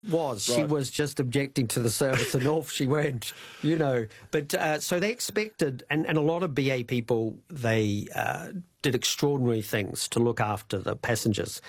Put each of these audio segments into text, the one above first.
was. Right. She was just objecting to the service and off she went, you know. But so they expected, and a lot of BA people, they did extraordinary things to look after the passengers.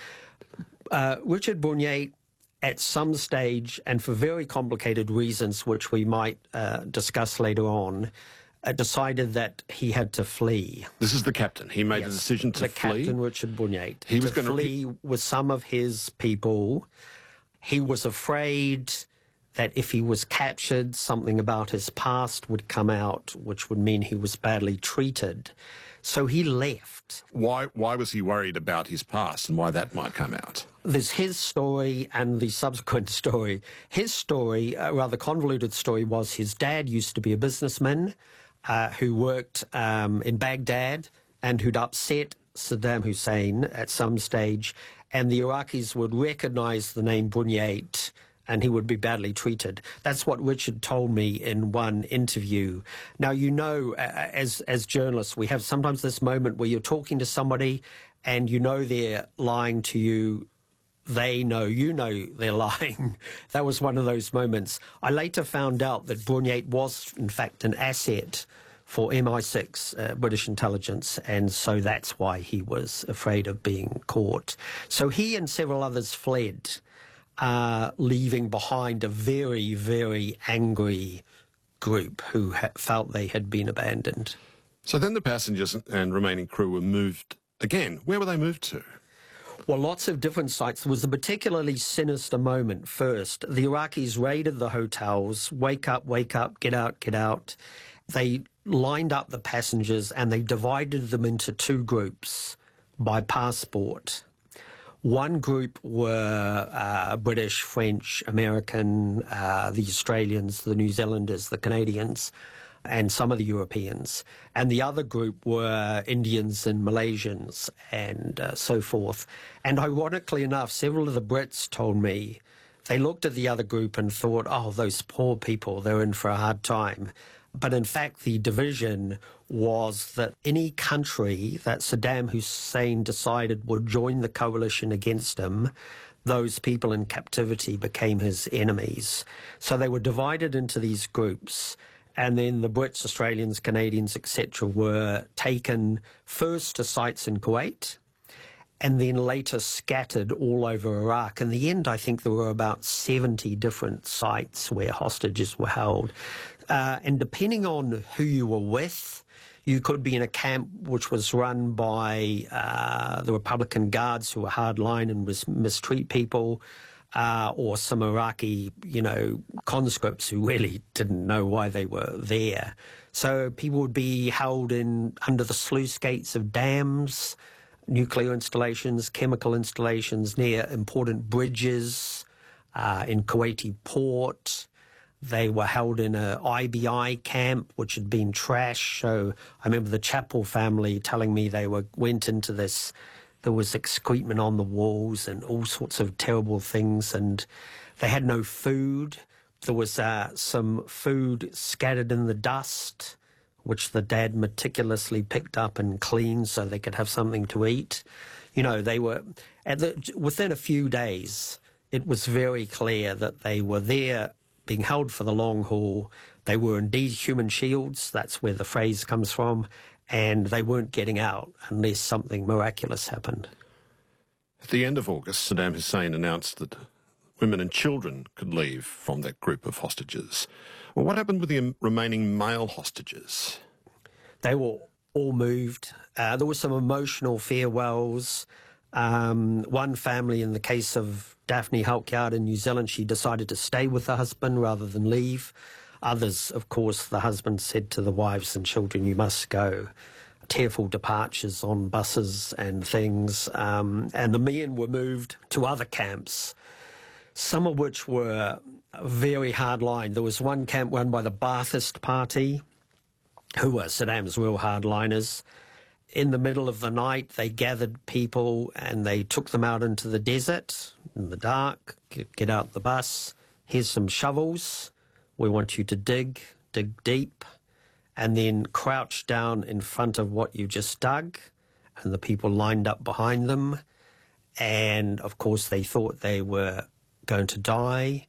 Richard Bournier, at some stage, and for very complicated reasons, which we might discuss later on, decided that he had to flee. This is the captain. He made the decision to flee? The captain, Richard Bournier. He was going to flee with some of his people. He was afraid that if he was captured, something about his past would come out, which would mean he was badly treated. So he left. Why was he worried about his past and why that might come out? There's his story and the subsequent story. His story, a rather convoluted story, was his dad used to be a businessman who worked in Baghdad and who'd upset Saddam Hussein at some stage, and the Iraqis would recognize the name Bunyait and he would be badly treated. That's what Richard told me in one interview. Now, you know, as journalists, we have sometimes this moment where you're talking to somebody and you know they're lying to you. They know, you know they're lying. That was one of those moments. I later found out that Bunyait was, in fact, an asset for MI6, British intelligence, and so that's why he was afraid of being caught. So he and several others fled, leaving behind a very, very angry group who felt they had been abandoned. So then the passengers and remaining crew were moved again. Where were they moved to? Well, lots of different sites. There was a particularly sinister moment first. The Iraqis raided the hotels, wake up, get out, get out. They lined up the passengers and they divided them into two groups by passport. One group were British, French, American, the Australians, the New Zealanders, the Canadians, and some of the Europeans. And the other group were Indians and Malaysians and so forth. And ironically enough, several of the Brits told me they looked at the other group and thought, oh, those poor people, they're in for a hard time. But in fact, the division was that any country that Saddam Hussein decided would join the coalition against him, those people in captivity became his enemies. So they were divided into these groups. And then the Brits, Australians, Canadians, etc. were taken first to sites in Kuwait and then later scattered all over Iraq. In the end, I think there were about 70 different sites where hostages were held. And depending on who you were with, you could be in a camp which was run by the Republican Guards who were hardline and mistreat people, or some Iraqi, conscripts who really didn't know why they were there. So people would be held under the sluice gates of dams, nuclear installations, chemical installations, near important bridges, in Kuwaiti port. They were held in a IBI camp, which had been trashed. So I remember the Chappell family telling me they went into this. There was excrement on the walls and all sorts of terrible things, and they had no food. There was some food scattered in the dust, which the dad meticulously picked up and cleaned so they could have something to eat. They were within a few days. It was very clear that they were there, being held for the long haul. They were indeed human shields. That's where the phrase comes from. And they weren't getting out unless something miraculous happened. At the end of August, Saddam Hussein announced that women and children could leave from that group of hostages. Well, what happened with the remaining male hostages? They were all moved. There were some emotional farewells. One family, in the case of Daphne Halkyard in New Zealand, she decided to stay with her husband rather than leave. Others, of course, the husband said to the wives and children, you must go. Tearful departures on buses and things. And the men were moved to other camps, some of which were very hardline. There was one camp run by the Ba'athist Party, who were Saddam's real hardliners. In the middle of the night, they gathered people and they took them out into the desert in the dark, get out the bus. Here's some shovels. We want you to dig deep, and then crouch down in front of what you just dug, and the people lined up behind them. And, of course, they thought they were going to die.